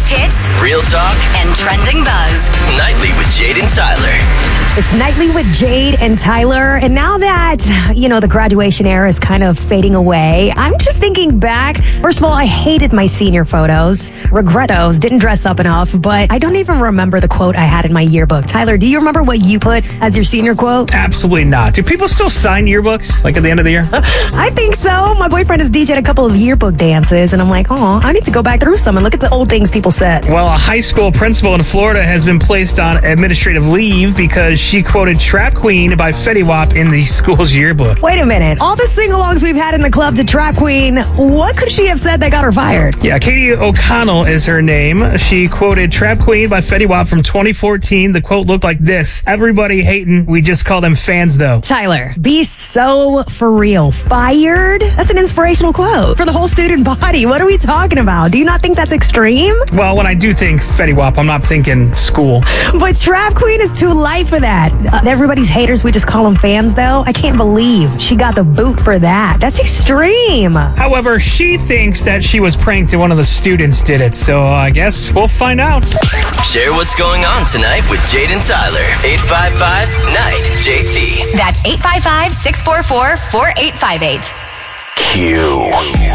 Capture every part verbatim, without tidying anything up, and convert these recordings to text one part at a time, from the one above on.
Biggest hits, real talk, and trending buzz. Nightly with Jade and Tyler. It's Nightly with Jade and Tyler. And now that, you know, the graduation era is kind of fading away, I'm just thinking back. First of all, I hated my senior photos. Regret those. Didn't dress up enough. But I don't even remember the quote I had in my yearbook. Tyler, do you remember what you put as your senior quote? Absolutely not. Do people still sign yearbooks, like at the end of the year? I think so. My boyfriend has D J'd a couple of yearbook dances. And I'm like, oh, I need to go back through some and look at the old things people said. Well, a high school principal in Florida has been placed on administrative leave because she quoted Trap Queen by Fetty Wap in the school's yearbook. Wait a minute. All the sing-alongs we've had in the club to Trap Queen, what could she have said that got her fired? Yeah, Katie O'Connell is her name. She quoted Trap Queen by Fetty Wap from twenty fourteen. The quote looked like this: "Everybody hating, we just call them fans though." Tyler, be so for real. Fired? That's an inspirational quote for the whole student body. What are we talking about? Do you not think that's extreme? Well, when I do think Fetty Wap, I'm not thinking school. But Trap Queen is too light for that. Uh, everybody's haters, we just call them fans, though. I can't believe she got the boot for that. That's extreme. However, she thinks that she was pranked and one of the students did it, so I guess we'll find out. Share what's going on tonight with Jade and Tyler. eight five five, N I G H J T. That's eight five five, six four four, four eight five eight. Q.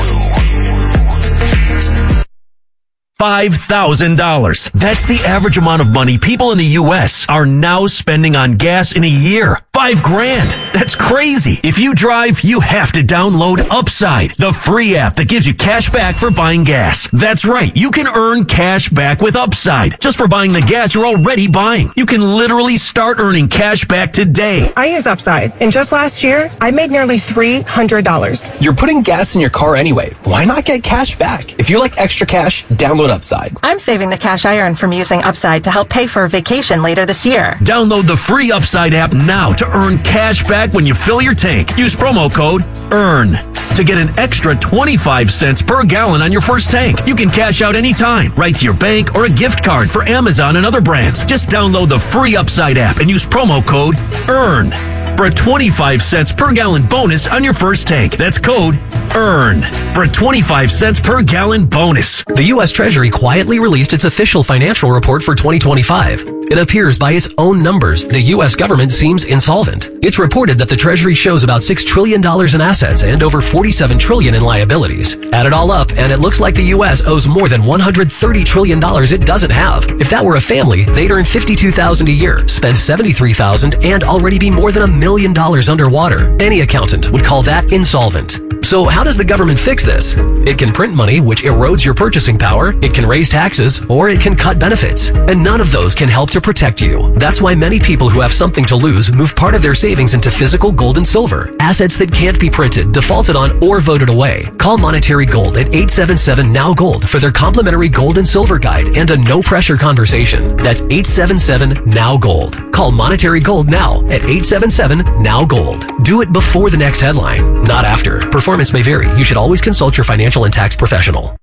five thousand dollars. That's the average amount of money people in the U S are now spending on gas in a year. Five grand. That's crazy. If you drive, you have to download Upside, the free app that gives you cash back for buying gas. That's right. You can earn cash back with Upside just for buying the gas you're already buying. You can literally start earning cash back today. I use Upside, and just last year, I made nearly three hundred dollars. You're putting gas in your car anyway. Why not get cash back? If you like extra cash, download Upside. I'm saving the cash I earn from using Upside to help pay for a vacation later this year. Download the free Upside app now to earn cash back when you fill your tank. Use promo code EARN to get an extra twenty-five cents per gallon on your first tank. You can cash out anytime, right to your bank or a gift card for Amazon and other brands. Just download the free Upside app and use promo code EARN for a twenty-five cents per gallon bonus on your first tank. That's code EARN for a twenty-five cents per gallon bonus. The U S Treasury quietly released its official financial report for twenty twenty-five. It appears by its own numbers, the U S government seems insolvent. It's reported that the Treasury shows about six trillion dollars in assets and over forty-seven trillion dollars in liabilities. Add it all up, and it looks like the U S owes more than one hundred thirty trillion dollars it doesn't have. If that were a family, they'd earn fifty-two thousand dollars a year, spend seventy-three thousand dollars, and already be more than a million dollars underwater. Any accountant would call that insolvent. So how does the government fix this? It can print money, which erodes your purchasing power, it can raise taxes, or it can cut benefits. And none of those can help to protect you. That's why many people who have something to lose move part of their savings into physical gold and silver, assets that can't be printed, defaulted on, or voted away. Call Monetary Gold at eight seven seven, N O W Gold for their complimentary gold and silver guide and a no-pressure conversation. That's eight seven seven, N O W Gold. Call Monetary Gold now at eight seven seven, N O W Gold. Do it before the next headline, not after. Performance may vary. You should always consult your financial and tax professional.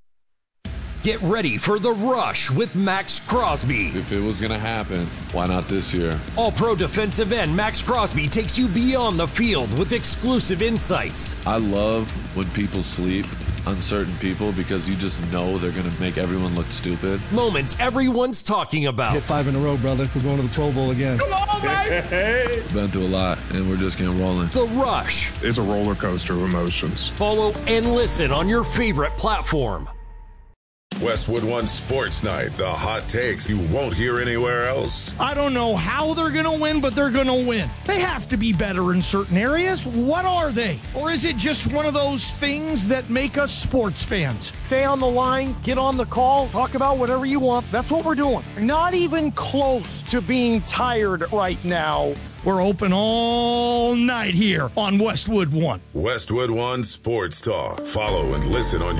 Get ready for The Rush with Max Crosby. If it was going to happen, why not this year? All-pro defensive end Max Crosby takes you beyond the field with exclusive insights. I love when people sleep on certain people because you just know they're going to make everyone look stupid. Moments everyone's talking about. Hit five in a row, brother. We're going to the Pro Bowl again. Come on, baby! Been through a lot, and we're just getting rolling. The Rush. It's a roller coaster of emotions. Follow and listen on your favorite platform. Westwood One Sports Night, the hot takes you won't hear anywhere else. I don't know how they're going to win, but they're going to win. They have to be better in certain areas. What are they? Or is it just one of those things that make us sports fans? Stay on the line, get on the call, talk about whatever you want. That's what we're doing. Not even close to being tired right now. We're open all night here on Westwood One. Westwood One Sports Talk. Follow and listen on